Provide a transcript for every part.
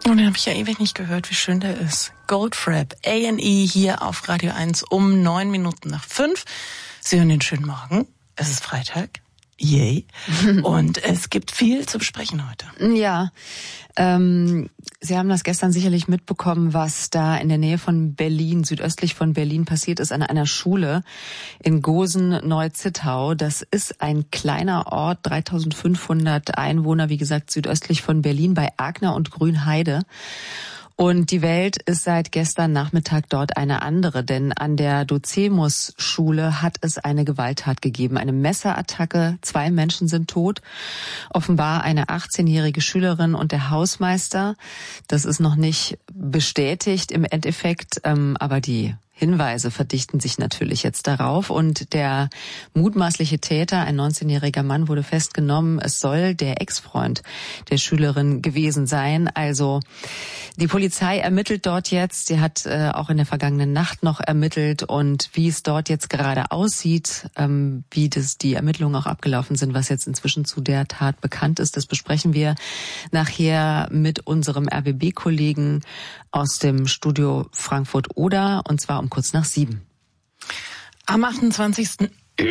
Und den habe ich ja ewig nicht gehört, wie schön der ist. Goldfrapp, A&E hier auf Radio 1 um 5:09. Sie hören den schönen Morgen. Es ist Freitag. Yay. Und es gibt viel zu besprechen heute. Ja, Sie haben das gestern sicherlich mitbekommen, was da in der Nähe von Berlin, südöstlich von Berlin passiert ist, an einer Schule in Gosen-Neu-Zittau. Das ist ein kleiner Ort, 3500 Einwohner, wie gesagt, südöstlich von Berlin bei Agner und Grünheide. Und die Welt ist seit gestern Nachmittag dort eine andere, denn an der Docemus-Schule hat es eine Gewalttat gegeben, eine Messerattacke. 2 Menschen sind tot, offenbar eine 18-jährige Schülerin und der Hausmeister. Das ist noch nicht bestätigt im Endeffekt, aber die Hinweise verdichten sich natürlich jetzt darauf. Und der mutmaßliche Täter, ein 19-jähriger Mann, wurde festgenommen. Es soll der Ex-Freund der Schülerin gewesen sein. Also die Polizei ermittelt dort jetzt. Sie hat auch in der vergangenen Nacht noch ermittelt. Und wie es dort jetzt gerade aussieht, wie die Ermittlungen auch abgelaufen sind, was jetzt inzwischen zu der Tat bekannt ist, das besprechen wir nachher mit unserem RBB-Kollegen aus dem Studio Frankfurt-Oder, und zwar um kurz nach 7. Am 28.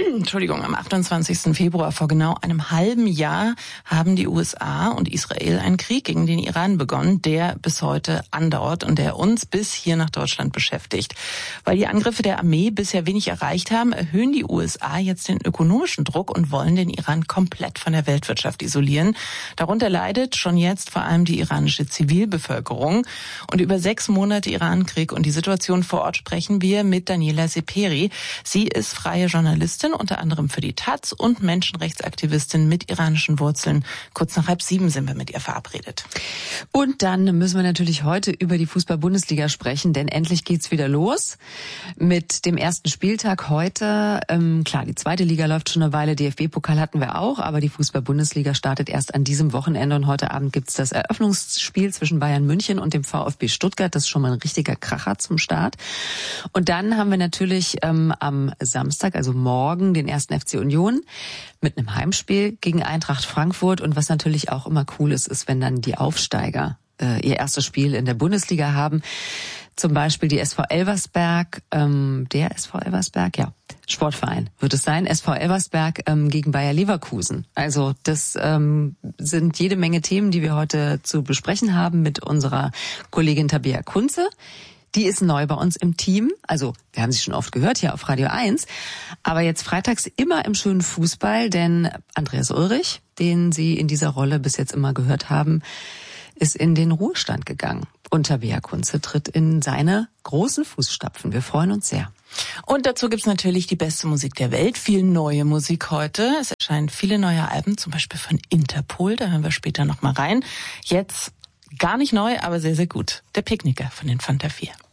Februar vor genau einem halben Jahr haben die USA und Israel einen Krieg gegen den Iran begonnen, der bis heute andauert und der uns bis hier nach Deutschland beschäftigt. Weil die Angriffe der Armee bisher wenig erreicht haben, erhöhen die USA jetzt den ökonomischen Druck und wollen den Iran komplett von der Weltwirtschaft isolieren. Darunter leidet schon jetzt vor allem die iranische Zivilbevölkerung. Und über 6 Monate Irankrieg und die Situation vor Ort sprechen wir mit Daniela Seperi. Sie ist freie Journalistin, unter anderem für die Taz und Menschenrechtsaktivistin mit iranischen Wurzeln. Kurz nach 6:30 sind wir mit ihr verabredet. Und dann müssen wir natürlich heute über die Fußball-Bundesliga sprechen, denn endlich geht's wieder los mit dem ersten Spieltag heute. Klar, die zweite Liga läuft schon eine Weile, DFB-Pokal hatten wir auch, aber die Fußball-Bundesliga startet erst an diesem Wochenende und heute Abend gibt's das Eröffnungsspiel zwischen Bayern München und dem VfB Stuttgart. Das ist schon mal ein richtiger Kracher zum Start. Und dann haben wir natürlich am Samstag, also morgen, den ersten FC Union mit einem Heimspiel gegen Eintracht Frankfurt. Und was natürlich auch immer cool ist, ist, wenn dann die Aufsteiger ihr erstes Spiel in der Bundesliga haben. Zum Beispiel die SV Elversberg, Sportverein wird es sein, SV Elversberg gegen Bayer Leverkusen. Also das sind jede Menge Themen, die wir heute zu besprechen haben mit unserer Kollegin Tabea Kunze. Die ist neu bei uns im Team. Also, wir haben sie schon oft gehört hier auf Radio 1. Aber jetzt freitags immer im schönen Fußball, denn Andreas Ulrich, den Sie in dieser Rolle bis jetzt immer gehört haben, ist in den Ruhestand gegangen. Und Tabea Kunze tritt in seine großen Fußstapfen. Wir freuen uns sehr. Und dazu gibt's natürlich die beste Musik der Welt. Viel neue Musik heute. Es erscheinen viele neue Alben, zum Beispiel von Interpol. Da hören wir später noch mal rein. Jetzt gar nicht neu, aber sehr, sehr gut. Der Picknicker von den Fanta 4.